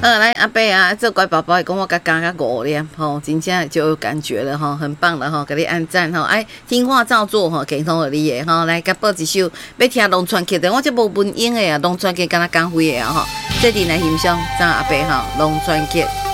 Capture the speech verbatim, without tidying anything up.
呃，来阿伯啊，这乖宝宝跟我甲加个五粒吼，真正就有感觉了吼，很棒了吼，给你按赞吼，哎，听话照做吼，健康有你的吼，来甲播一首要听龙传奇的，我这无文音的啊，龙传奇敢若讲会的啊吼，这阵来欣赏张阿伯吼，龙传奇。